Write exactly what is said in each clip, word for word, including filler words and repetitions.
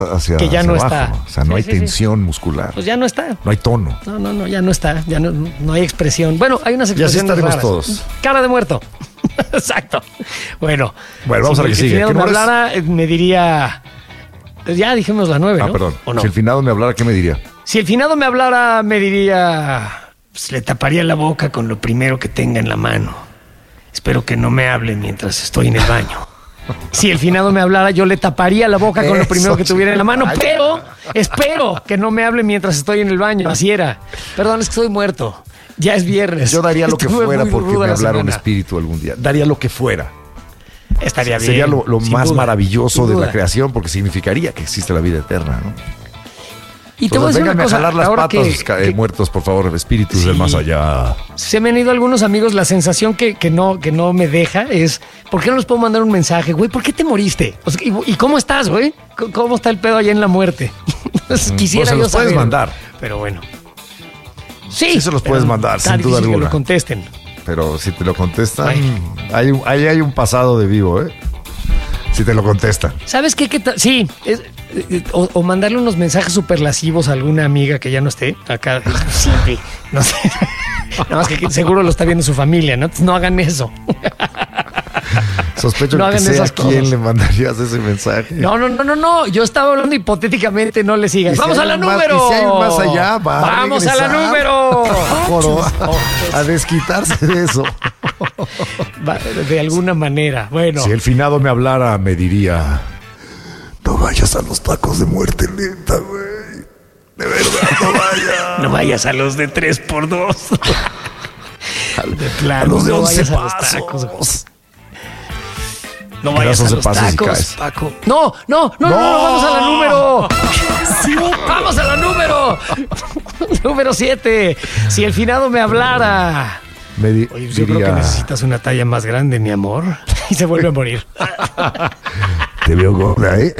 hacia, que ya hacia no abajo. está. O sea, no Sí, hay sí, sí. tensión muscular. Pues ya no está. No hay tono. No, no, no, ya no está. Ya no, no hay expresión. Bueno, hay unas Y así expresiones estaremos raras. todos. Cara de muerto. Exacto. Bueno. Bueno, vamos si a la que el sigue. finado ¿Qué me número es? hablara, eh, me diría... pues ya dijimos la nueve, Ah, ¿no? perdón. ¿O no? Si el finado me hablara, ¿qué me diría? Si el finado me hablara, me diría... pues, le taparía la boca con lo primero que tenga en la mano. Espero que no me hable mientras estoy en el baño. Si el finado me hablara, yo le taparía la boca con lo primero que tuviera en la mano, pero espero que no me hable mientras estoy en el baño. Así era. Perdón, es que estoy muerto. Ya es viernes. Yo daría lo que Estuve fuera muy porque ruda me la hablara un semana. espíritu algún día. Daría lo que fuera. Estaría bien. Sería lo, lo sin más duda, maravilloso sin de duda. la creación porque significaría que existe la vida eterna, ¿no? Y te voy a Entonces, decir una vénganme a cosa. jalar las ahora patas, que- ca- eh, que- muertos, por favor, espíritus Sí. del más allá. Se me han ido algunos amigos, la sensación que, que, no, que no me deja es, ¿por qué no les puedo mandar un mensaje? Güey, ¿por qué te moriste? O sea, ¿y, y cómo estás, güey? ¿Cómo- ¿Cómo está el pedo allá en la muerte? Quisiera Pues se yo los puedes saber. mandar. Pero bueno. Sí, Sí se los pero puedes mandar, está sin duda difícil que alguna. lo contesten. Pero si te lo contestan, Ay. hay un, ahí hay un pasado de vivo, ¿eh? Si te lo contestan. ¿Sabes qué? ¿Qué tal? Sí, es- eh, o, o mandarle unos mensajes superlasivos a alguna amiga que ya no esté acá. Siempre, no sé. Nada más que seguro lo está viendo su familia, ¿no? Entonces, no hagan eso. Sospecho No que hagan sea a esas quién cosas. le mandarías ese mensaje. No, no, no, no, no. Yo estaba hablando hipotéticamente, no le sigas. Y si Vamos hay a la un más- número. y si hay un más allá, va a Vamos a la regresar. número. Por- a desquitarse de eso. Va, de alguna manera. Bueno. Si el finado me hablara, me diría: no vayas a los tacos de muerte lenta, güey. De verdad, no vayas. No vayas a los de tres por dos. De plano, a los de no once vayas a los pasos. tacos, güey. No Que vayas das a once los pasos y tacos, caes. Paco. No, no, no, no, no, no, vamos a la número. Vamos a la número. Número siete. Si el finado me hablara. Me di- Oye, yo creo diría: que necesitas una talla más grande, mi amor. Y se vuelve a morir. te veo gorda, ¿eh?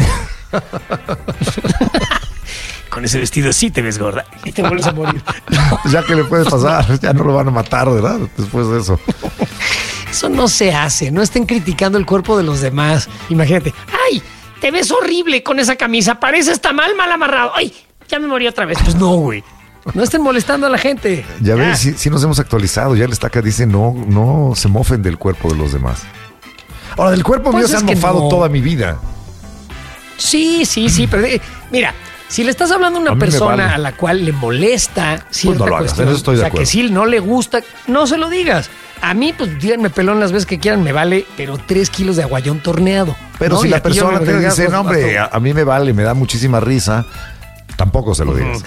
Con ese vestido sí te ves gorda. Y te vuelves a morir. Ya que le puede pasar, ya no lo van a matar, ¿verdad? Después de eso. Eso no se hace. No estén criticando el cuerpo de los demás. Imagínate. ¡Ay! Te ves horrible con esa camisa. Pareces mal, mal amarrado. ¡Ay! Ya me morí otra vez. Pues no, güey. No estén molestando a la gente. Ya ves, sí, sí nos hemos actualizado. Ya el estaca dice: no, no se mofen del cuerpo de los demás. Ahora, del cuerpo Pues mío se es han que mofado no. toda mi vida. Sí, sí, sí. Pero eh, mira, si le estás hablando a A una mí me persona vale. a la cual le molesta cierta no lo hagas, cuestión, en eso estoy de o sea, acuerdo. que si no le gusta, no se lo digas. A mí, pues díganme pelón las veces que quieran, me vale, pero tres kilos de aguayón torneado. Pero ¿no? si Y la a ti yo persona me te digas, dice: pues, no, hombre, a, hasta- a mí me vale, me da muchísima risa, tampoco se lo digas.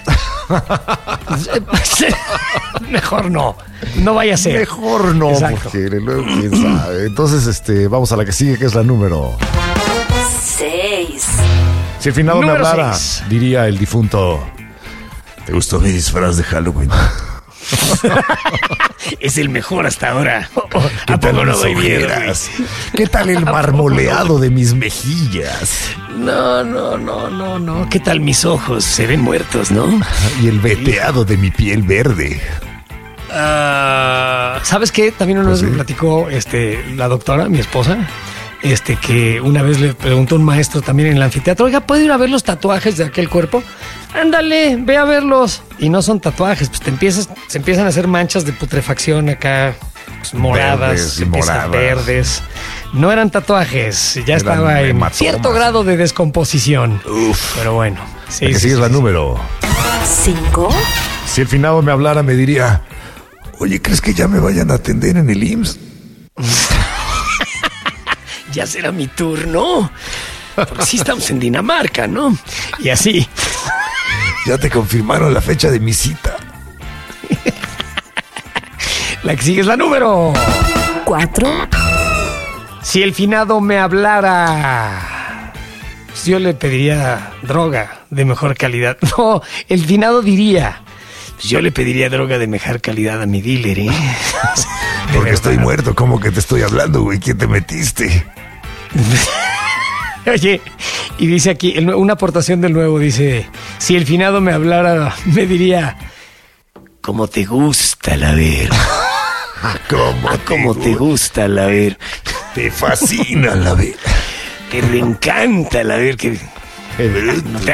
Mejor no. No vaya a ser. Mejor no, Exacto. porque luego quién sabe. Entonces, este, vamos a la que sigue, que es la número. seis. Si el finado me Número hablara, seis. diría el difunto: ¿te gustó mi disfraz de Halloween? Es el mejor hasta ahora. ¿Qué ¿A tal poco no mis doy miedo, ojeras? ¿Qué tal el marmoleado de mis mejillas? güey? No, no, no, no, no. ¿Qué tal mis ojos? Se ven muertos, ¿no? Y el veteado de mi piel verde. Ah, ¿sabes qué? También una Pues vez me sí. platicó este, la doctora, mi esposa, este, que una vez le preguntó un maestro también en el anfiteatro: oiga, ¿puedo ir a ver los tatuajes de aquel cuerpo? Ándale, ve a verlos. Y no son tatuajes, pues te empiezas, se empiezan a hacer manchas de putrefacción acá, pues, moradas, Verdes y se empiezan moradas. verdes. No eran tatuajes, ya Eran estaba en hematomas. cierto grado de descomposición. Uf. Pero bueno, sí, La que sí, sigue es sí, la sí. número. cinco. Si el finado me hablara, me diría: oye, ¿crees que ya me vayan a atender en el I M S S? Ya será mi turno. Porque sí estamos en Dinamarca, ¿no? Y así. Ya te confirmaron la fecha de mi cita. La que sigue es la número. cuatro. Si el finado me hablara, pues yo le pediría droga de mejor calidad. No, el finado diría: pues yo le pediría droga de mejor calidad a mi dealer, ¿eh? De Porque estoy verdad. muerto. ¿Cómo que te estoy hablando, güey? ¿Quién te metiste? Oye, y dice aquí, el nue- una aportación del nuevo, dice: si el finado me hablara, me diría: ¿cómo te gusta la ver? ¿Cómo, Ah, ¿cómo te gusta la ver? Te fascina la vida. Te reencanta la ver que No te